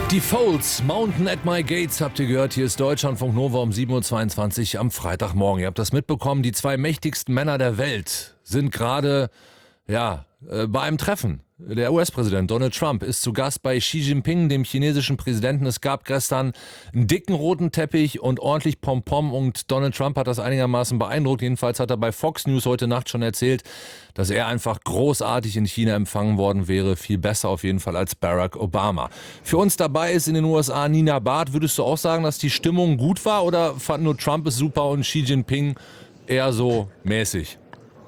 Die Folds, Mountain at My Gates, habt ihr gehört. Hier ist Deutschlandfunk Nova um 7.22 Uhr am Freitagmorgen. Ihr habt das mitbekommen, die zwei mächtigsten Männer der Welt sind gerade bei einem Treffen. Der US-Präsident Donald Trump ist zu Gast bei Xi Jinping, dem chinesischen Präsidenten. Es gab gestern einen dicken roten Teppich und ordentlich Pompom und Donald Trump hat das einigermaßen beeindruckt. Jedenfalls hat er bei Fox News heute Nacht schon erzählt, dass er einfach großartig in China empfangen worden wäre. Viel besser auf jeden Fall als Barack Obama. Für uns dabei ist in den USA Nina Barth. Würdest du auch sagen, dass die Stimmung gut war oder fand nur Trump es super und Xi Jinping eher so mäßig?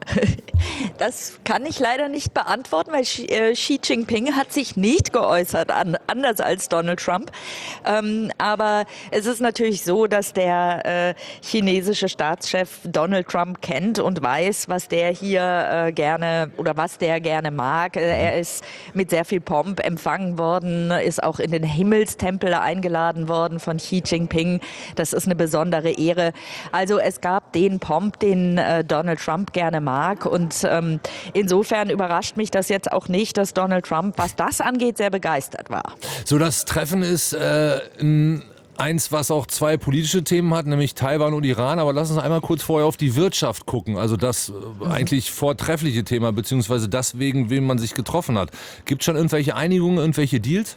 Das kann ich leider nicht beantworten, weil Xi Jinping hat sich nicht geäußert, anders als Donald Trump. Aber es ist natürlich so, dass der chinesische Staatschef Donald Trump kennt und weiß, was der hier gerne oder was der gerne mag. Er ist mit sehr viel Pomp empfangen worden, ist auch in den Himmelstempel eingeladen worden von Xi Jinping. Das ist eine besondere Ehre. Also es gab den Pomp, den Donald Trump gerne mag. Und insofern überrascht mich das jetzt auch nicht, dass Donald Trump, was das angeht, sehr begeistert war. So, das Treffen ist eins, was auch zwei politische Themen hat, nämlich Taiwan und Iran. Aber lass uns einmal kurz vorher auf die Wirtschaft gucken. Also das eigentlich vortreffliche Thema, beziehungsweise das, wegen wem man sich getroffen hat. Gibt es schon irgendwelche Einigungen, irgendwelche Deals?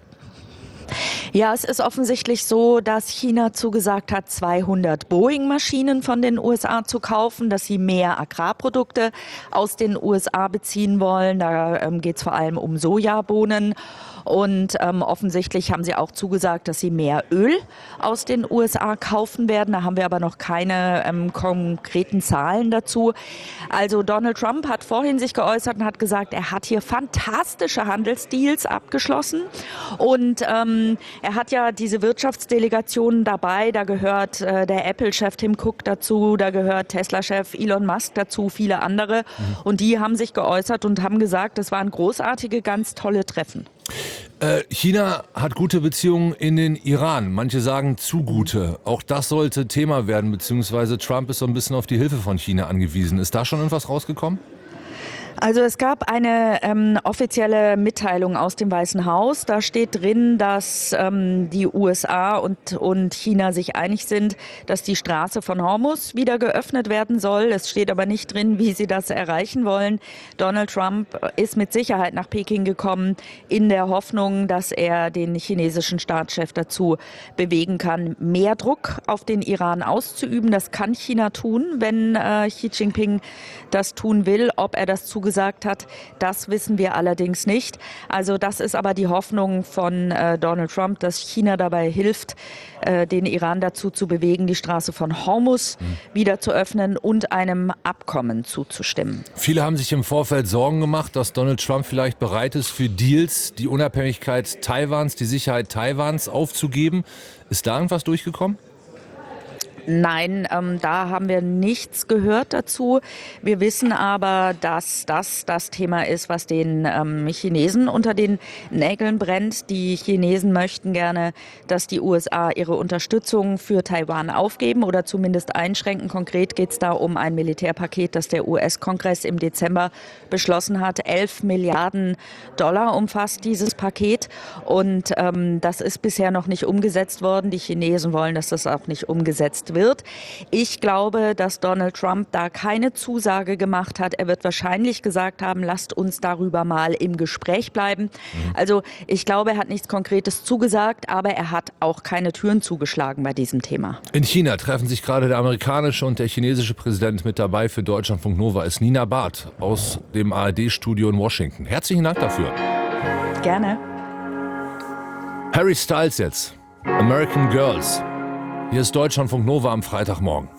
Ja, es ist offensichtlich so, dass China zugesagt hat, 200 Boeing-Maschinen von den USA zu kaufen, dass sie mehr Agrarprodukte aus den USA beziehen wollen. Da geht es vor allem um Sojabohnen. Und offensichtlich haben sie auch zugesagt, dass sie mehr Öl aus den USA kaufen werden. Da haben wir aber noch keine konkreten Zahlen dazu. Also Donald Trump hat vorhin sich geäußert und hat gesagt, er hat hier fantastische Handelsdeals abgeschlossen. Und er hat ja diese Wirtschaftsdelegationen dabei. Da gehört der Apple-Chef Tim Cook dazu, da gehört Tesla-Chef Elon Musk dazu, viele andere. Und die haben sich geäußert und haben gesagt, das waren großartige, ganz tolle Treffen. China hat gute Beziehungen in den Iran. Manche sagen zu gute. Auch das sollte Thema werden, beziehungsweise Trump ist so ein bisschen auf die Hilfe von China angewiesen. Ist da schon irgendwas rausgekommen? Also es gab eine offizielle Mitteilung aus dem Weißen Haus. Da steht drin, dass die USA und China sich einig sind, dass die Straße von Hormuz wieder geöffnet werden soll. Es steht aber nicht drin, wie sie das erreichen wollen. Donald Trump ist mit Sicherheit nach Peking gekommen, in der Hoffnung, dass er den chinesischen Staatschef dazu bewegen kann, mehr Druck auf den Iran auszuüben. Das kann China tun, wenn Xi Jinping das tun will. Ob er das zugesagt hat, das wissen wir allerdings nicht. Also das ist aber die Hoffnung von Donald Trump, dass China dabei hilft, den Iran dazu zu bewegen, die Straße von Hormuz wieder zu öffnen und einem Abkommen zuzustimmen. Viele haben sich im Vorfeld Sorgen gemacht, dass Donald Trump vielleicht bereit ist, für Deals die Unabhängigkeit Taiwans, die Sicherheit Taiwans aufzugeben. Ist da irgendwas durchgekommen? Nein, da haben wir nichts gehört dazu. Wir wissen aber, dass das Thema ist, was den Chinesen unter den Nägeln brennt. Die Chinesen möchten gerne, dass die USA ihre Unterstützung für Taiwan aufgeben oder zumindest einschränken. Konkret geht es da um ein Militärpaket, das der US-Kongress im Dezember beschlossen hat. 11 Milliarden Dollar umfasst dieses Paket und das ist bisher noch nicht umgesetzt worden. Die Chinesen wollen, dass das auch nicht umgesetzt wird. Ich glaube, dass Donald Trump da keine Zusage gemacht hat. Er wird wahrscheinlich gesagt haben, lasst uns darüber mal im Gespräch bleiben. Also ich glaube, er hat nichts Konkretes zugesagt, aber er hat auch keine Türen zugeschlagen bei diesem Thema. In China treffen sich gerade der amerikanische und der chinesische Präsident. Mit dabei für Deutschlandfunk Nova ist Nina Barth aus dem ARD-Studio in Washington. Herzlichen Dank dafür. Gerne. Harry Styles jetzt. American Girls. Hier ist Deutschlandfunk Nova am Freitagmorgen.